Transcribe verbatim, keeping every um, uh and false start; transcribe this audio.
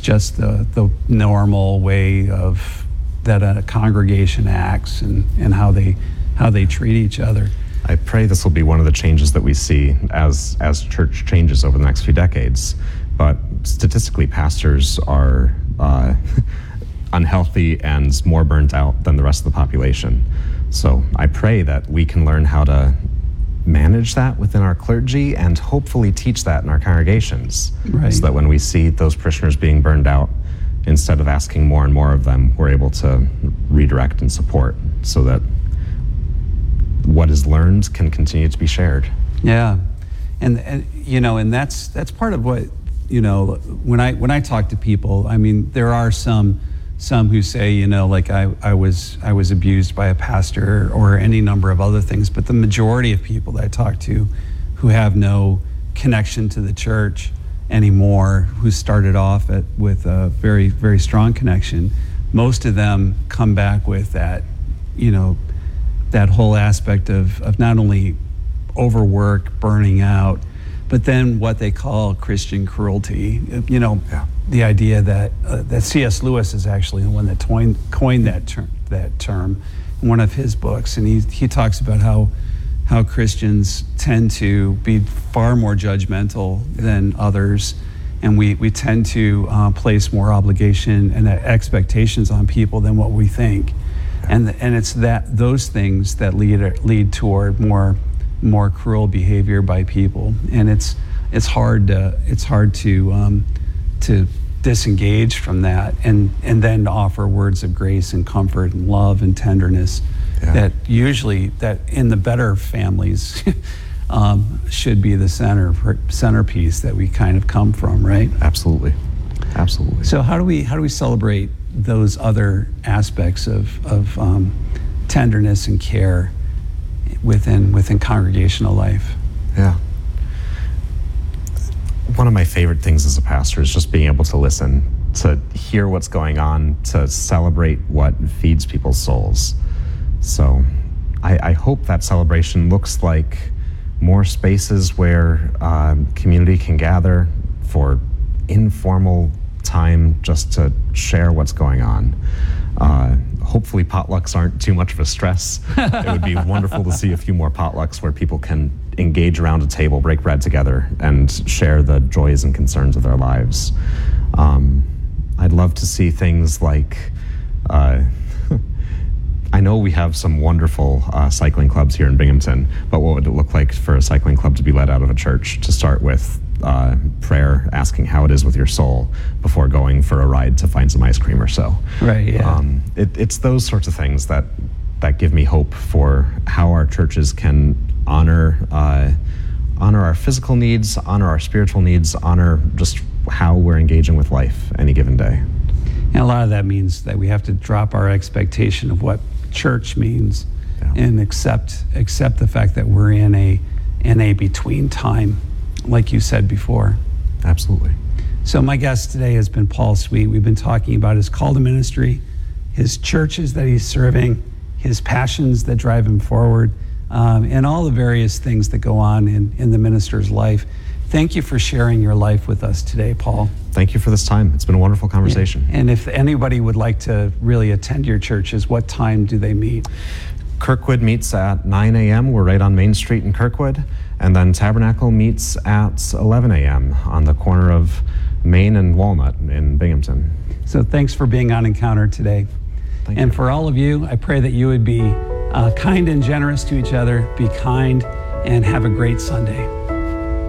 just the, the normal way of that a congregation acts and, and how they how they treat each other. I pray this will be one of the changes that we see as as church changes over the next few decades. But statistically, pastors are uh, unhealthy and more burnt out than the rest of the population. So I pray that we can learn how to manage that within our clergy and hopefully teach that in our congregations. Right. So that when we see those parishioners being burned out, instead of asking more and more of them, we're able to redirect and support so that what is learned can continue to be shared. Yeah, and, and you know, and that's that's part of what, you know, when I when I talk to people, I mean, there are some some who say, you know, like I, I was I was abused by a pastor or any number of other things, but the majority of people that I talk to who have no connection to the church anymore, who started off at, with a very, very strong connection, most of them come back with that, you know, that whole aspect of, of not only overwork, burning out, but then what they call Christian cruelty. You know, yeah. the idea that uh, that C S Lewis is actually the one that coined, coined that term, that term in one of his books, and he he talks about how how Christians tend to be far more judgmental than others, and we we tend to uh, place more obligation and expectations on people than what we think, and and it's that those things that lead lead toward more. more cruel behavior by people, and it's it's hard to it's hard to um, to disengage from that and and then offer words of grace and comfort and love and tenderness yeah. that usually that in the better families um, should be the center centerpiece that we kind of come from, right? Absolutely, absolutely. So how do we how do we celebrate those other aspects of of um, tenderness and care within within congregational life? Yeah. One of my favorite things as a pastor is just being able to listen, to hear what's going on, to celebrate what feeds people's souls. So I, I hope that celebration looks like more spaces where um, community can gather for informal time just to share what's going on. Uh, hopefully potlucks aren't too much of a stress. It would be wonderful to see a few more potlucks where people can engage around a table, break bread together, and share the joys and concerns of their lives. Um, I'd love to see things like, uh, I know we have some wonderful uh, cycling clubs here in Binghamton, but what would it look like for a cycling club to be led out of a church to start with uh, prayer, asking how it is with your soul before going for a ride to find some ice cream or so. Right, yeah. Um, it, it's those sorts of things that, that give me hope for how our churches can honor uh, honor our physical needs, honor our spiritual needs, honor just how we're engaging with life any given day. And a lot of that means that we have to drop our expectation of what church means yeah. and accept accept the fact that we're in a in a between time, like you said before. Absolutely. So my guest today has been Paul Sweet. We've been talking about his call to ministry, his churches that he's serving, his passions that drive him forward, um, and all the various things that go on in, in the minister's life. Thank you for sharing your life with us today, Paul. Thank you for this time. It's been a wonderful conversation. And if anybody would like to really attend your churches, what time do they meet? Kirkwood meets at nine a.m. We're right on Main Street in Kirkwood. And then Tabernacle meets at eleven a.m. on the corner of Main and Walnut in Binghamton. So thanks for being on Encounter today. Thank and you. For all of you, I pray that you would be uh, kind and generous to each other, be kind, and have a great Sunday.